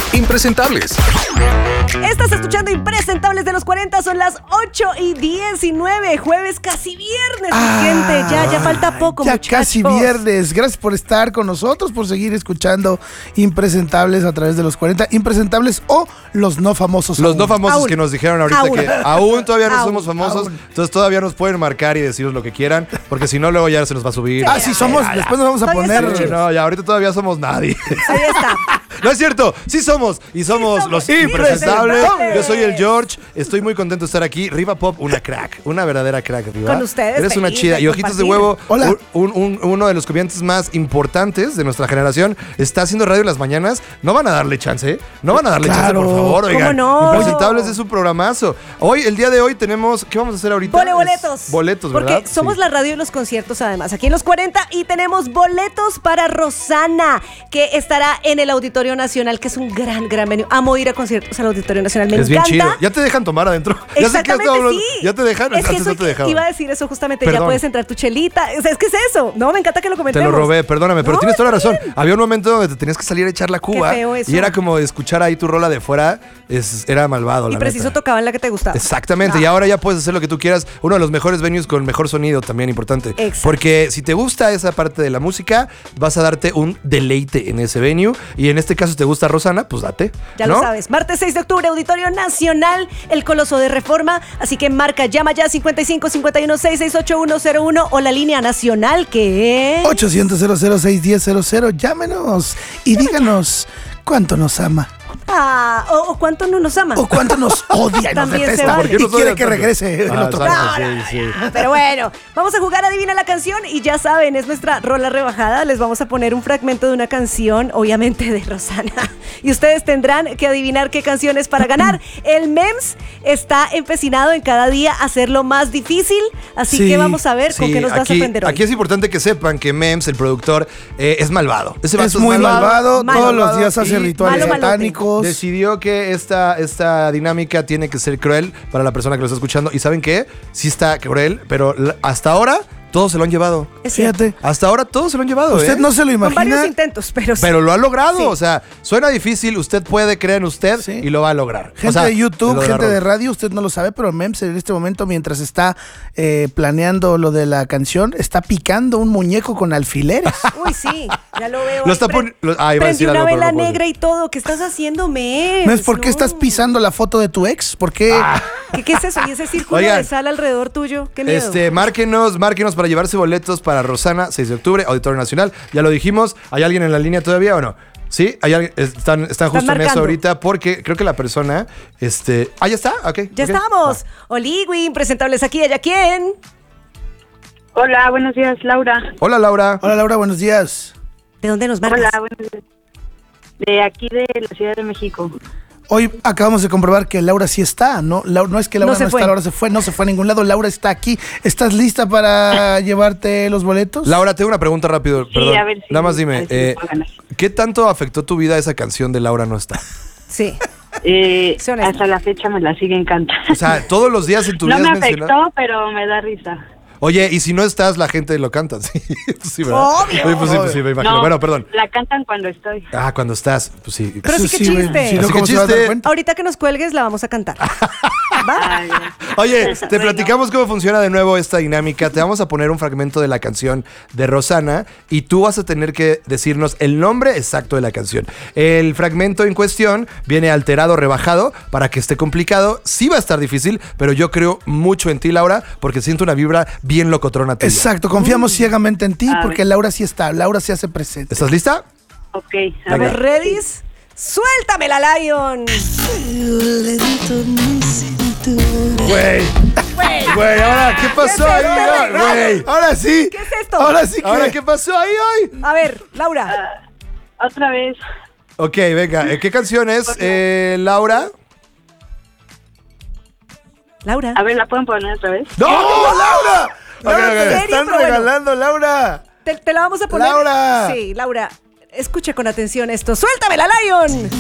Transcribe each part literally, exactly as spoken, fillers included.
Impresentables. Estás escuchando Impresentables de los cuarenta, son las ocho y diecinueve, jueves casi viernes, mi gente. Ya, ya falta poco, ya muchachos. casi viernes. Gracias por estar con nosotros, por seguir escuchando Impresentables a través de los cuarenta. Impresentables o los no famosos. Los aún. no famosos Aún. que nos dijeron ahorita Aún. que aún todavía no Aún. somos famosos, Aún. entonces todavía nos pueden marcar y decirnos lo que quieran, porque si no luego ya se nos va a subir. Ah, sí, somos. Ya, ya. Después nos vamos a Todavía poner. estamos Sí, no, ya ahorita todavía somos nadie. Ahí está. No es cierto, sí somos y somos, somos los impresentables. impresentables. Yo soy el George, estoy muy contento de estar aquí. Riva Pop, una crack, una verdadera crack, Riva. Con ustedes, Eres una feliz chida. de Y Ojitos de compartir. Huevo, Hola. un- un- uno de los comediantes más importantes de nuestra generación, está haciendo radio en las mañanas. No van a darle chance, ¿eh? No van a darle chance, Claro. por favor, ¿Cómo oigan. no? Impresentables es un programazo. Hoy, el día de hoy tenemos, ¿qué vamos a hacer ahorita? Vole Es- boletos. Boletos, ¿verdad? Porque somos Sí. la radio de los conciertos, además, aquí en los cuarenta. Y tenemos boletos para Rosana, que estará en el Auditorio Nacional, que es un gran, gran venue. Amo ir a conciertos al Auditorio Nacional. Me Es bien encanta. chido. Ya te dejan tomar adentro. Ya sé que Exactamente, estaba hablando- sí. Ya te dejan. Es que Antes eso no te dejaban. iba a decir eso justamente. Ya Perdón. puedes entrar tu chelita. O sea, es que es eso. No, me encanta que lo Te comentemos. lo robé, perdóname, pero No, tienes toda la está razón. bien. Había un momento donde te tenías que salir a echar la cuba. Qué feo eso. Y era como escuchar ahí tu rola de fuera. Es, era malvado, Y la preciso neta. tocaban la que te gustaba. Exactamente, Ah. y ahora ya puedes hacer lo que tú quieras. Uno de los mejores venues con mejor sonido también importante. Exacto. Porque si te gusta esa parte de la música, vas a darte un deleite en ese venue. Y en este caso, si te gusta Rosana, pues date. Ya ¿no? lo sabes. Martes seis de octubre, Auditorio Nacional, el Coloso de Reforma. Así que marca, llama ya cincuenta y cinco cincuenta y uno sesenta y seis ochenta y uno cero uno o la línea nacional que es... ochocientos cero cero seis uno cero cero cero. Llámenos y díganos cuánto nos ama. Ah, o, o cuánto no nos ama. O cuánto nos odia y nos También se detesta. vale. ¿Por qué Y nos quiere odian que tanto? regrese el Ah, otro. exacto, No, no, sí, sí. Pero bueno, vamos a jugar Adivina la canción y ya saben, es nuestra rola rebajada. Les vamos a poner un fragmento de una canción, obviamente de Rosana. Y ustedes tendrán que adivinar qué canción es para ganar. El M E M S está empecinado en cada día hacerlo más difícil. Así Sí, que vamos a ver con Sí, qué nos vas a aquí, sorprender hoy. aquí es importante que sepan que Mems, el productor, eh, es malvado. Ese vato Es muy malvado. Malo. Todos los días hace y rituales Malo, malote. satánicos. decidió que esta, esta dinámica tiene que ser cruel para la persona que lo está escuchando. ¿Y saben qué? Sí está cruel, pero la- hasta ahora todos se lo han llevado. Es cierto. Fíjate. Hasta ahora todos se lo han llevado. Usted ¿eh? no se lo Con varios imagina. intentos, pero sí. Pero lo ha logrado. Sí. O sea, suena difícil. Usted puede creer en usted Sí. y lo va a lograr. Gente O sea, de YouTube, lo gente agarró. de radio, usted no lo sabe, pero Mems en este momento, mientras está eh, planeando lo de la canción, está picando un muñeco con alfileres. Uy, sí, ya lo veo. Lo ahí está pre- poni- lo- ah, iba a prendí decir una algo, pero vela no puedo negra y todo. ¿Qué estás haciendo, Mems? ¿Mems, por qué No. estás pisando la foto de tu ex? ¿Por qué? ¿Qué, qué es eso? ¿Y ese círculo Oigan, de sal alrededor tuyo? ¿Qué miedo? Este, márquenos, márquenos para llevarse boletos para Rosana, seis de octubre, Auditorio Nacional. Ya lo dijimos. ¿Hay alguien en la línea todavía o no? Sí, hay alguien, están, están justo en marcando. eso ahorita porque creo que la persona, este, ah, ya está, ok. Ya ok. estamos. Oligui, impresentables aquí, ¿allá quién? Hola, buenos días, Laura. Hola, Laura. Hola Laura, buenos días. ¿De dónde nos marcas? Hola, buenos días. De aquí de la Ciudad de México. Hoy acabamos de comprobar que Laura sí está, ¿no? Lau- no es que Laura No no, se fue. está, Laura se fue, no se fue a ningún lado, Laura está aquí. ¿Estás lista para llevarte los boletos? Laura, tengo una pregunta rápido, Sí, perdón. a ver si- Nada más a dime, ver si eh, me puedo ganar. ¿qué tanto afectó tu vida esa canción de Laura no está? Sí. Eh, Sé honesta. hasta la fecha me la sigue encantando. O sea, todos los días en tu no vida me has mencionado- afectó, pero me da risa. Oye, y si no estás, la gente lo canta, sí. Sí, ¿verdad? Obvio. Oye, pues sí, pues sí, me imagino. No, Bueno, perdón. la cantan cuando estoy. Ah, cuando estás, pues sí. Pero sí que güey, chiste. si no, Así ¿cómo que se va a dar chiste. cuenta? Ahorita que nos cuelgues la vamos a cantar. ¿Va? Ay, ya. Oye, te Bueno. platicamos cómo funciona de nuevo esta dinámica. Te vamos a poner un fragmento de la canción de Rosana y tú vas a tener que decirnos el nombre exacto de la canción. El fragmento en cuestión viene alterado, rebajado, para que esté complicado. Sí va a estar difícil, pero yo creo mucho en ti, Laura, porque siento una vibra bien locotrona tuya. Exacto, confiamos ciegamente en ti A porque ver. Laura sí está, Laura sí hace presente. ¿Estás lista? Ok, A a ver, ver. ¿readys? ¡Suéltamela, Lion! Güey, Güey, güey, ahora, ¿qué pasó ¿Qué es ahí? esto? Ah, Güey. Ahora sí. ¿Qué es esto? Ahora sí que. Ahora, ¿qué pasó ahí hoy? A ver, Laura. Otra vez. Ok, venga, ¿eh, ¿qué canción es, eh, Laura? Laura. A ver, ¿la pueden poner otra vez? ¡No, Laura! Laura, Ok, ok, te ok. la ¿En serio? están Pero bueno. regalando, Laura. Te, te la vamos a poner. Laura. Sí, Laura. Escuche con atención esto. ¡Suéltamela, Lion!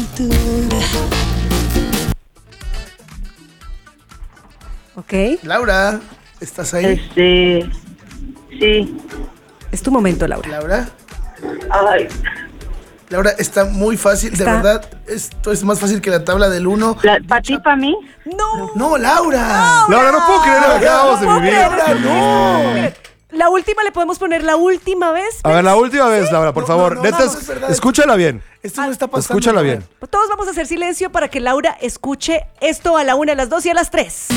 Ok. Laura, ¿estás ahí? Este. Sí. Es tu momento, Laura. Laura. Ay. Laura, está muy fácil, de Está- verdad. Esto es más fácil que la tabla del uno. ¿Para ti, para mí? No. No, Laura. Laura, no puedo creer lo que acabamos de puedo vivir. creer. Laura, no. La última le podemos poner la última vez. A ver, la última vez, Laura, por No, favor. no, no, Neta, no, es verdad. escúchala bien. Esto no está pasando. Escúchala bien. Pues todos vamos a hacer silencio para que Laura escuche esto a la una, a las dos y a las tres.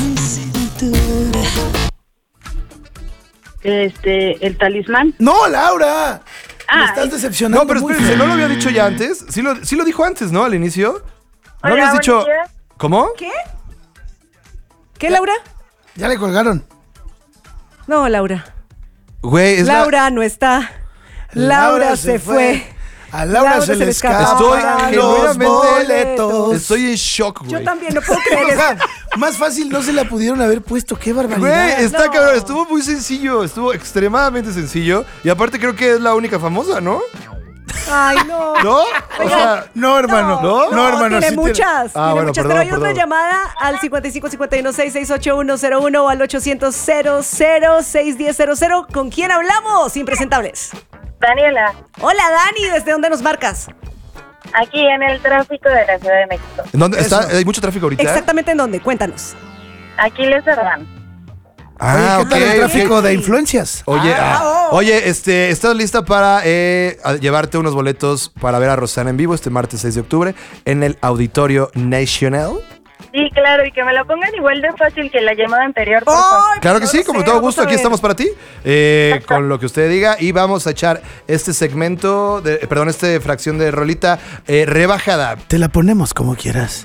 Este, el talismán. No, Laura. Me Ah, estás es- decepcionando. No, pero muy espérense, feo. ¿no lo había dicho ya antes? Sí lo, sí lo dijo antes, ¿no? Al inicio. ¿No Hola, habías dicho...? buenos días. ¿Cómo? ¿Qué? ¿Qué, Laura? Ya le colgaron. No, Laura. Güey, es la- Laura no está. Laura, se fue. A Laura, Laura se se le le escapan Estoy los genuinamente- boletos. Estoy en shock, güey. Yo también no puedo creer O eso. sea, más fácil no se la pudieron haber puesto. Qué Güey, barbaridad. está No. cabrón. Estuvo muy sencillo. Estuvo extremadamente sencillo. Y aparte creo que es la única famosa, ¿no? Ay, no. ¿No? O sea... No, hermano. No, No, hermano. Tiene sí muchas. Ah, tiene bueno, muchas. perdón, Pero hay una perdón. llamada al cincuenta y cinco cincuenta y uno sesenta y seis ochenta y uno cero uno o al ochocientos cero cero seis uno cero cero cero. ¿Con quién hablamos? Impresentables. Daniela, Hola, Dani. ¿Desde dónde nos marcas? aquí en el tráfico de la Ciudad de México. ¿En dónde está? Eso. ¿Hay mucho tráfico ahorita? Exactamente en dónde. Cuéntanos. Aquí les cerran. Ah, Oye, ¿qué tal ok, el tráfico ok. de influencias? Oye, Ah, ah, oh. oye, este, ¿estás lista para eh, a- llevarte unos boletos para ver a Rosana en vivo este martes seis de octubre en el Auditorio Nacional? Sí, claro, y que me lo pongan igual de fácil que la llamada anterior, por favor. Ay, Claro que no sí, lo como sé, todo vamos gusto, a aquí ver. estamos para ti, eh, con lo que usted diga y vamos a echar este segmento, de, eh, perdón, este fracción de rolita eh, rebajada. Te la ponemos como quieras.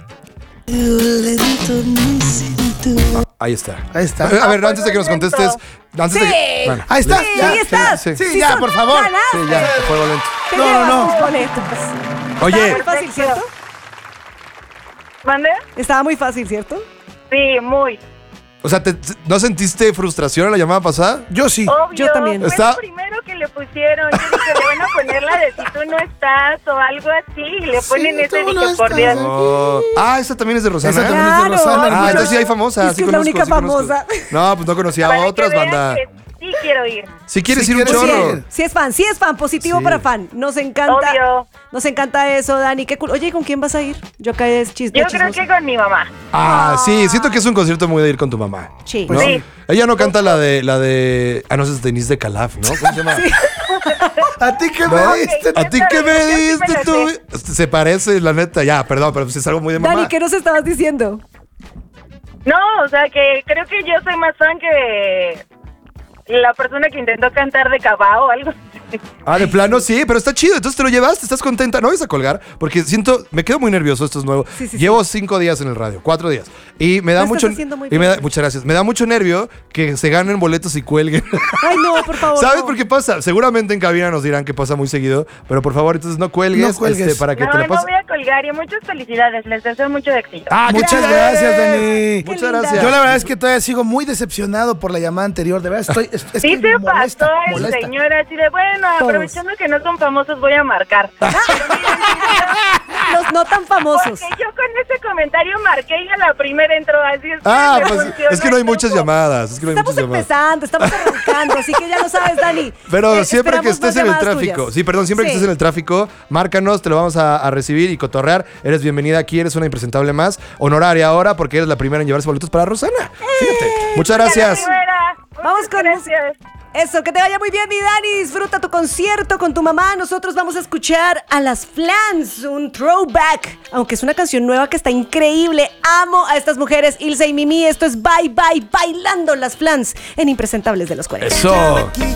Ahí está. Ahí está. Eh, A ver, Ah, antes de que nos pues, contestes, antes de Sí. que, bueno, Ahí está. Sí, ya, ahí estás. sí, Sí, ya, son- por favor. ganaste. sí, ya, fuego lento. Te No, no, llevas no. tus boletos. Oye, Estaba muy fácil, ¿cierto? ¿Mande? Estaba muy fácil, ¿cierto? Sí, muy. o sea, ¿te- ¿no sentiste frustración en la llamada pasada? Yo sí. Obvio. Yo también. Fue Está- lo primero que le pusieron. Yo dije, le van a poner la de si tú no estás o algo así. Y le ponen Sí, ese, tú no dije, por estás. Dios. Oh. Ah, esa también es de Rosana. Esa también es de Rosana, Ah, hermano. entonces sí hay famosas. Es que sí es la conozco, única sí conozco. famosa. No, pues no conocía Para a que otras, vean banda. que sí quiero ir. Si quieres Sí ir un quieres chorro. ir. Sí es fan, sí es fan, positivo Sí. para fan. Nos encanta. Obvio. Nos encanta eso, Dani. Qué cool. Oye, ¿y con quién vas a ir? Yo acá es chiste. Yo creo que con mi mamá. Ah, sí, siento que es un concierto muy de ir con tu mamá. Sí. ¿no? Sí. Ella no canta la de la de ah no, esa es Denise de Calaf, ¿no? ¿Cómo se llama? ¿A ti qué ¿No? me diste? ¿A ti qué me Yo sí me diste la tú? sé. Se parece, la neta, ya, perdón, pero es algo muy de mamá. Dani, ¿qué nos estabas diciendo? No, o sea que creo que yo soy más fan que la persona que intentó cantar de Cabao o algo así. Ah, de plano, sí, pero está chido. Entonces te lo llevaste, estás contenta. No vas a colgar, porque siento, me quedo muy nervioso. Esto es nuevo. Sí, sí, Llevo cinco días en el radio, cuatro días. Y me da Lo mucho. estás haciendo muy y me da, bien. muchas gracias. Me da mucho nervio que se ganen boletos y cuelguen. Ay, no, por favor. ¿Sabes no. por qué pasa? Seguramente en cabina nos dirán que pasa muy seguido, pero por favor, entonces no cuelgues, No cuelgues. este, para que No, te la no pases. voy a colgar y muchas felicidades. Les deseo mucho éxito. Ah, qué Muchas bien. gracias, Dani. Muchas linda. gracias. Yo la verdad es que todavía sigo muy decepcionado por la llamada anterior. De verdad, estoy. Es, es Sí que se molesta, pasó el molesta. señor así de, bueno, Todos. aprovechando que no son famosos, voy a marcar. Pero miren, Los no tan famosos. porque yo con ese comentario marqué y a la primera entró así. Es que Ah, me pues funcionó es que no hay el muchas truco. llamadas. Es que no hay Estamos muchas llamadas. empezando, estamos arrancando, así que ya lo sabes, Dani. Pero Eh, siempre que esperamos estés más en el llamadas tráfico, tuyas. sí, perdón, siempre que Sí. estés en el tráfico, márcanos, te lo vamos a, a recibir y cotorrear. Eres bienvenida aquí, eres una impresentable más, honoraria ahora porque eres la primera en llevarse boletos para Rosana. Fíjate. Muchas A la gracias. primera. Vamos Muchas con gracias. Eso, que te vaya muy bien, mi Dani. Disfruta tu concierto con tu mamá. Nosotros vamos a escuchar a las Flans, un throwback. Aunque es una canción nueva que está increíble. Amo a estas mujeres, Ilse y Mimi. Esto es Bye Bye Bailando las Flans en Impresentables de los cuarenta. Eso.